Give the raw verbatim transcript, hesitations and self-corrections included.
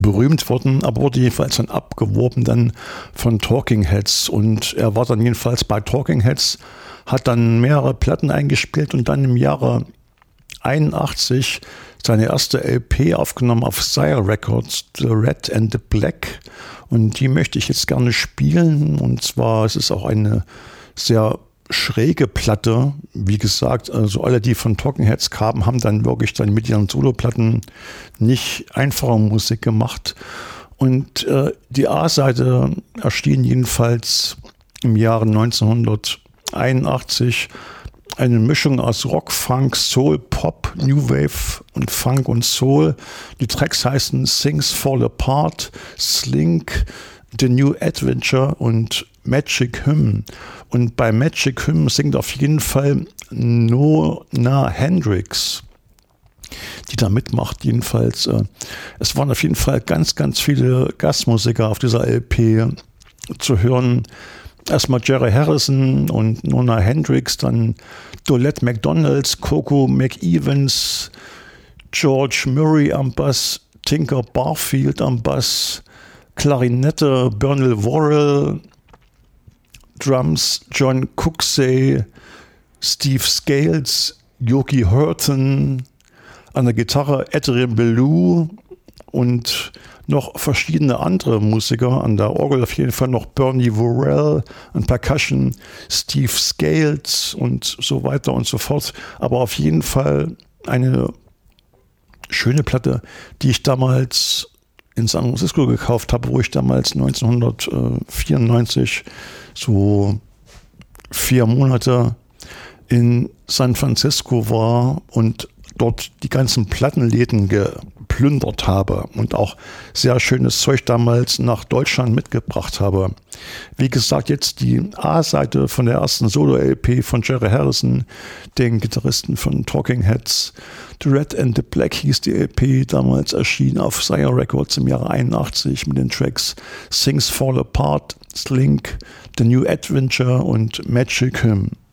berühmt worden, aber wurde jedenfalls dann abgeworben dann von Talking Heads. Und er war dann jedenfalls bei Talking Heads, hat dann mehrere Platten eingespielt und dann im Jahre einundachtzig seine erste L P aufgenommen auf Sire Records, The Red and the Black. Und die möchte ich jetzt gerne spielen. Und zwar es ist auch eine sehr schräge Platte. Wie gesagt, also alle, die von Talking Heads kamen, haben dann wirklich dann mit ihren Soloplatten nicht einfache Musik gemacht. Und äh, die A-Seite erschien jedenfalls im Jahre neunzehnhunderteinundachtzig. Eine Mischung aus Rock, Funk, Soul, Pop, New Wave und Funk und Soul. Die Tracks heißen Things Fall Apart, Slink, The New Adventure und Magic Hymn. Und bei Magic Hymn singt auf jeden Fall Nona Hendryx, die da mitmacht jedenfalls. Es waren auf jeden Fall ganz, ganz viele Gastmusiker auf dieser L P zu hören. Erstmal Jerry Harrison und Nona Hendryx, dann Dolette McDonalds, Coco McEvans, George Murray am Bass, Tinker Barfield am Bass, Klarinette Bernal Worrell, Drums John Cooksey, Steve Scales, Yogi Hurton, an der Gitarre Adrian Belew und noch verschiedene andere Musiker, an der Orgel auf jeden Fall noch Bernie Worrell, an Percussion Steve Scales und so weiter und so fort. Aber auf jeden Fall eine schöne Platte, die ich damals in San Francisco gekauft habe, wo ich damals neunzehnhundertvierundneunzig so vier Monate in San Francisco war und dort die ganzen Plattenläden geplündert habe und auch sehr schönes Zeug damals nach Deutschland mitgebracht habe. Wie gesagt, jetzt die A-Seite von der ersten Solo-L P von Jerry Harrison, den Gitarristen von Talking Heads. The Red and the Black hieß die L P, damals erschien auf Sire Records im Jahre einundachtzig mit den Tracks Things Fall Apart, Slink, The New Adventure und Magic Hymn.